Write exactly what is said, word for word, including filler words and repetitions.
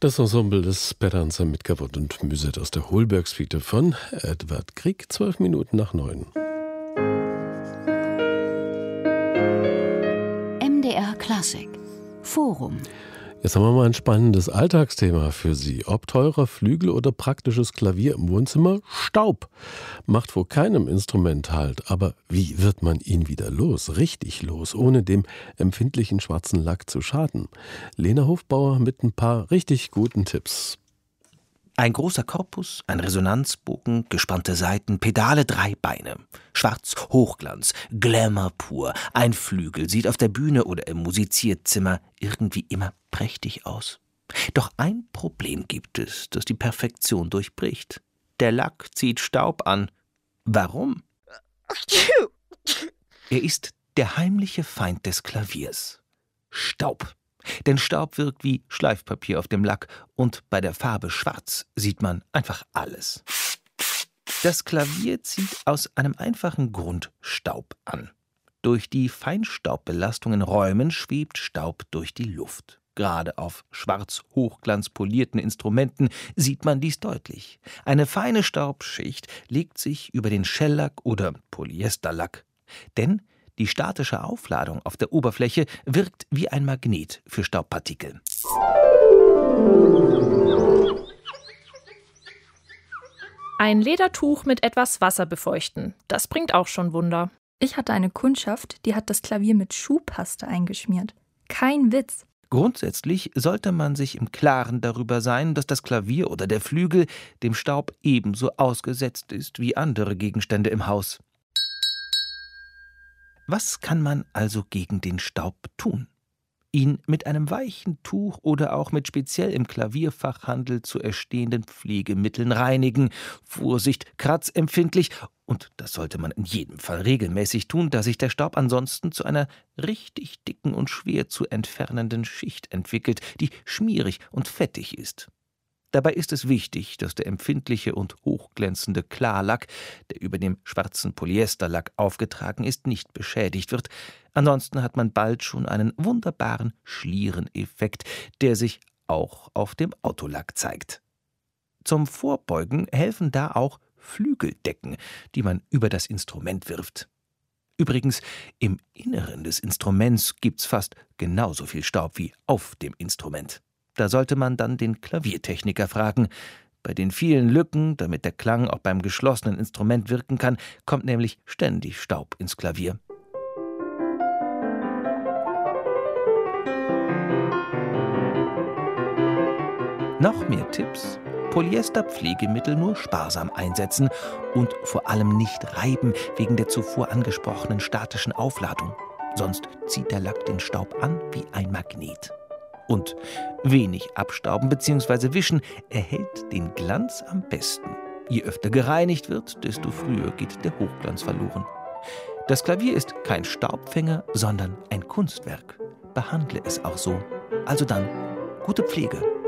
Das Ensemble des Speranza mit Gavotte und Musette aus der Holberg-Suite von Edvard Grieg, zwölf Minuten nach neun. M D R Klassik Forum. Jetzt haben wir mal ein spannendes Alltagsthema für Sie. Ob teurer Flügel oder praktisches Klavier im Wohnzimmer? Staub macht vor keinem Instrument Halt. Aber wie wird man ihn wieder los, richtig los, ohne dem empfindlichen schwarzen Lack zu schaden? Lena Hofbauer mit ein paar richtig guten Tipps. Ein großer Korpus, ein Resonanzbogen, gespannte Saiten, Pedale, drei Beine. Schwarz, Hochglanz, Glamour pur. Ein Flügel sieht auf der Bühne oder im Musizierzimmer irgendwie immer prächtig aus. Doch ein Problem gibt es, das die Perfektion durchbricht. Der Lack zieht Staub an. Warum? Er ist der heimliche Feind des Klaviers. Staub. Denn Staub wirkt wie Schleifpapier auf dem Lack und bei der Farbe Schwarz sieht man einfach alles. Das Klavier zieht aus einem einfachen Grund Staub an. Durch die Feinstaubbelastung in Räumen schwebt Staub durch die Luft. Gerade auf schwarz hochglanzpolierten Instrumenten sieht man dies deutlich. Eine feine Staubschicht legt sich über den Schellack oder Polyesterlack. Denn die statische Aufladung auf der Oberfläche wirkt wie ein Magnet für Staubpartikel. Ein Ledertuch mit etwas Wasser befeuchten. Das bringt auch schon Wunder. Ich hatte eine Kundschaft, die hat das Klavier mit Schuhpaste eingeschmiert. Kein Witz. Grundsätzlich sollte man sich im Klaren darüber sein, dass das Klavier oder der Flügel dem Staub ebenso ausgesetzt ist wie andere Gegenstände im Haus. Was kann man also gegen den Staub tun? Ihn mit einem weichen Tuch oder auch mit speziell im Klavierfachhandel zu erstehenden Pflegemitteln reinigen. Vorsicht, kratzempfindlich. Und das sollte man in jedem Fall regelmäßig tun, da sich der Staub ansonsten zu einer richtig dicken und schwer zu entfernenden Schicht entwickelt, die schmierig und fettig ist. Dabei ist es wichtig, dass der empfindliche und hochglänzende Klarlack, der über dem schwarzen Polyesterlack aufgetragen ist, nicht beschädigt wird. Ansonsten hat man bald schon einen wunderbaren Schliereneffekt, der sich auch auf dem Autolack zeigt. Zum Vorbeugen helfen da auch Flügeldecken, die man über das Instrument wirft. Übrigens, im Inneren des Instruments gibt's fast genauso viel Staub wie auf dem Instrument. Da sollte man dann den Klaviertechniker fragen. Bei den vielen Lücken, damit der Klang auch beim geschlossenen Instrument wirken kann, kommt nämlich ständig Staub ins Klavier. Noch mehr Tipps? Polyesterpflegemittel nur sparsam einsetzen und vor allem nicht reiben wegen der zuvor angesprochenen statischen Aufladung. Sonst zieht der Lack den Staub an wie ein Magnet. Und wenig abstauben bzw. wischen erhält den Glanz am besten. Je öfter gereinigt wird, desto früher geht der Hochglanz verloren. Das Klavier ist kein Staubfänger, sondern ein Kunstwerk. Behandle es auch so. Also dann, gute Pflege.